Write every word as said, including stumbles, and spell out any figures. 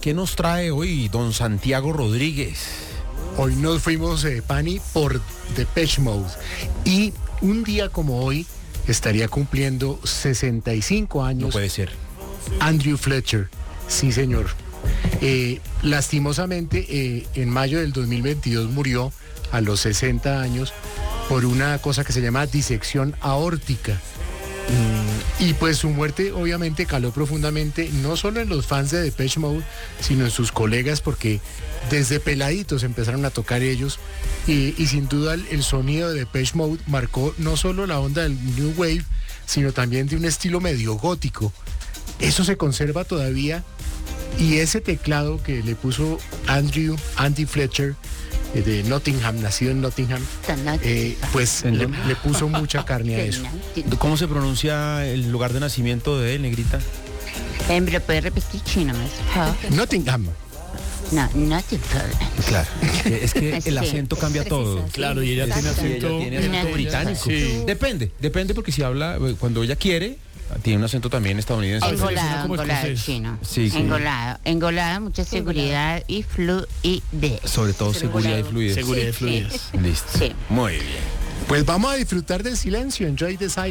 ¿Qué nos trae hoy don Santiago Rodríguez? Hoy nos fuimos, eh, Pani, por Depeche Mode. Y un día como hoy estaría cumpliendo sesenta y cinco años. No puede ser. Andrew Fletcher. Sí, señor. Eh, lastimosamente, eh, en mayo del dos mil veintidós murió a los sesenta años por una cosa que se llama disección aórtica. Mm, y pues su muerte obviamente caló profundamente, no solo en los fans de Depeche Mode, sino en sus colegas, porque desde peladitos empezaron a tocar ellos. Y, y sin duda el, el sonido de Depeche Mode marcó no solo la onda del New Wave, sino también de un estilo medio gótico. Eso se conserva todavía. Y ese teclado que le puso Andrew, Andy Fletcher, eh, de Nottingham, nacido en Nottingham, eh, pues le, le puso mucha carne a eso. ¿Cómo se pronuncia el lugar de nacimiento de él, negrita? Eh, ¿Me lo puede repetir chino, más? Nottingham. No, Nottingham. Claro, es que el Sí. acento cambia todo. Claro, y ella Es- tiene sí, acento, ella tiene acento Sí. británico. Sí. Depende, depende porque si habla, eh, cuando ella quiere, tiene un acento también estadounidense. veces suena Engolado, como engolado escocés. chino. Sí, sí. Engolado, engolado, mucha seguridad y fluidez. Sobre todo seguridad y fluidez. Seguridad y fluidez. Listo. Sí. Muy bien. Pues vamos a disfrutar del silencio. Enjoy the silence.